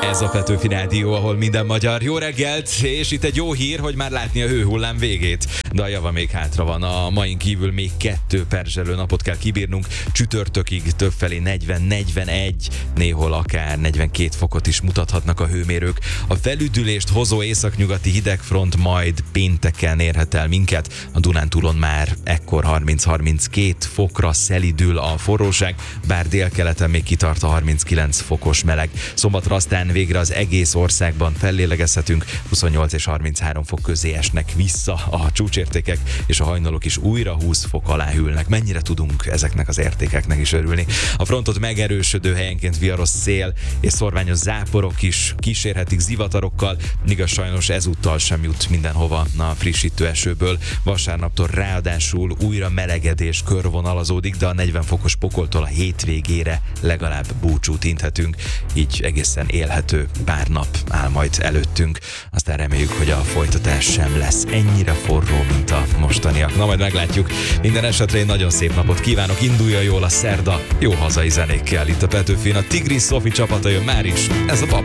Ez a Petőfi Rádió, ahol minden magyar. Jó reggelt, és itt egy jó hír, hogy már látni a hőhullám végét. De a java még hátra van. A main kívül még 2 perzselő napot kell kibírnunk. Csütörtökig többfelé 40-41, néhol akár 42 fokot is mutathatnak a hőmérők. A felüdülést hozó északnyugati hidegfront majd pénteken érhet el minket. A Dunántúlon már ekkor 30-32 fokra szelidül a forróság, bár délkeleten még kitart a 39 fokos meleg. Szombatra aztán végre az egész országban fellélegezhetünk, 28 és 33 fok közé esnek vissza a csúcsértékek, és a hajnalok is újra 20 fok alá hűlnek. Mennyire tudunk ezeknek az értékeknek is örülni? A frontot megerősödő, helyenként viharos szél és szorványos záporok is kísérhetik zivatarokkal, igaz sajnos ezúttal sem jut mindenhova a frissítő esőből. Vasárnaptól ráadásul újra melegedés körvonalazódik, de a 40 fokos Pokoltól a hétvégére legalább búcsút inthetünk, így egészen élhető pár nap áll majd előttünk. Aztán reméljük, hogy a folytatás sem lesz ennyire forró, mint a mostaniak. Na, majd meglátjuk. Minden esetre én nagyon szép napot kívánok, indulja jól a szerda, jó hazai zenékkel. Itt a Petőfin a Tigris Szofi csapata jön már is, ez a Pap.